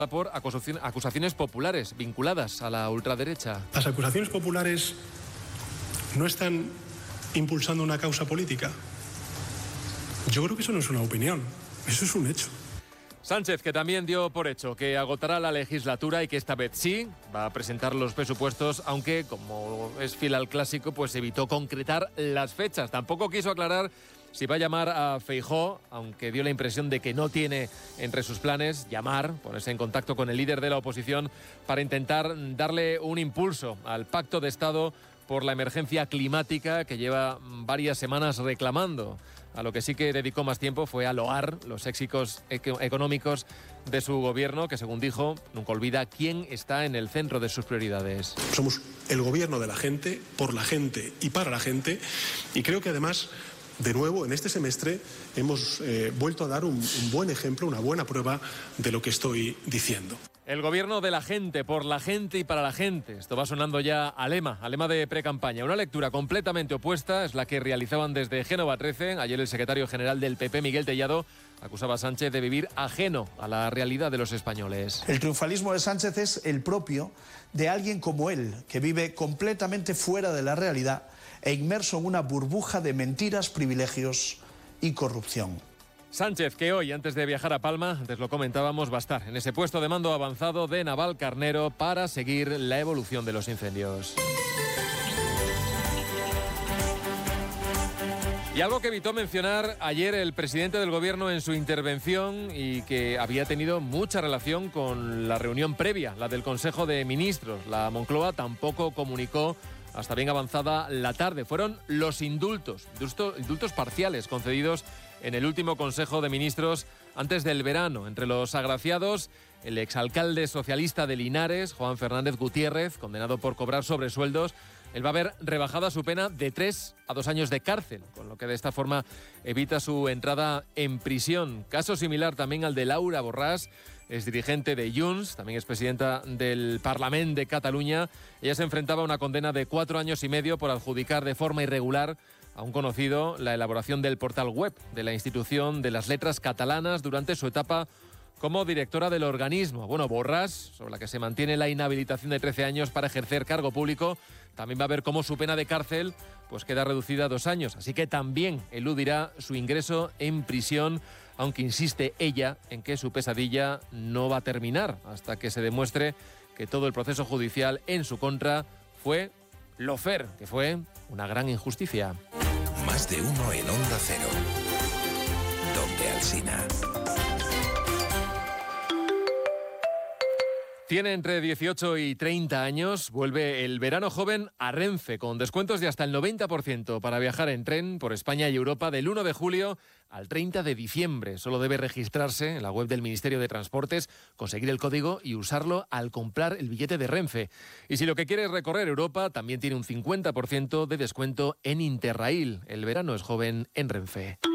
por acusaciones populares vinculadas a la ultraderecha. Las acusaciones populares no están impulsando una causa política. Yo creo que eso no es una opinión, eso es un hecho. Sánchez, que también dio por hecho que agotará la legislatura y que esta vez sí va a presentar los presupuestos, aunque, como es fiel al clásico, pues evitó concretar las fechas. Tampoco quiso aclarar si va a llamar a Feijóo, aunque dio la impresión de que no tiene entre sus planes ponerse en contacto con el líder de la oposición para intentar darle un impulso al pacto de Estado por la emergencia climática que lleva varias semanas reclamando. A lo que sí que dedicó más tiempo fue a loar los éxitos económicos de su gobierno, que según dijo, nunca olvida quién está en el centro de sus prioridades. Somos el gobierno de la gente, por la gente y para la gente, y creo que además, de nuevo, en este semestre hemos vuelto a dar un buen ejemplo, una buena prueba de lo que estoy diciendo. El gobierno de la gente, por la gente y para la gente. Esto va sonando ya a lema de precampaña. Una lectura completamente opuesta es la que realizaban desde Génova 13. Ayer el secretario general del PP, Miguel Tellado, acusaba a Sánchez de vivir ajeno a la realidad de los españoles. El triunfalismo de Sánchez es el propio de alguien como él, que vive completamente fuera de la realidad e inmerso en una burbuja de mentiras, privilegios y corrupción. Sánchez, que hoy, antes de viajar a Palma, antes lo comentábamos, va a estar en ese puesto de mando avanzado de Navalcarnero para seguir la evolución de los incendios. Y algo que evitó mencionar ayer el presidente del gobierno en su intervención y que había tenido mucha relación con la reunión previa, la del Consejo de Ministros. La Moncloa tampoco comunicó hasta bien avanzada la tarde. Fueron los indultos parciales concedidos en el último Consejo de Ministros antes del verano. Entre los agraciados, el exalcalde socialista de Linares, Juan Fernández Gutiérrez, condenado por cobrar sobresueldos. Él va a ver rebajada su pena de 3 a 2 años de cárcel, con lo que de esta forma evita su entrada en prisión. Caso similar también al de Laura Borràs, es dirigente de Junts, también es presidenta del Parlament de Cataluña. Ella se enfrentaba a una condena de 4 años y medio por adjudicar de forma irregular a un conocido la elaboración del portal web de la institución de las letras catalanas durante su etapa como directora del organismo. Bueno, Borràs, sobre la que se mantiene la inhabilitación de 13 años para ejercer cargo público, también va a ver cómo su pena de cárcel pues queda reducida a 2 años. Así que también eludirá su ingreso en prisión, aunque insiste ella en que su pesadilla no va a terminar hasta que se demuestre que todo el proceso judicial en su contra fue lofer, que fue una gran injusticia. Más de uno en Onda Cero. Donde Alsina. Tiene entre 18 y 30 años, vuelve el verano joven a Renfe, con descuentos de hasta el 90% para viajar en tren por España y Europa del 1 de julio al 30 de diciembre. Solo debe registrarse en la web del Ministerio de Transportes, conseguir el código y usarlo al comprar el billete de Renfe. Y si lo que quiere es recorrer Europa, también tiene un 50% de descuento en Interrail. El verano es joven en Renfe.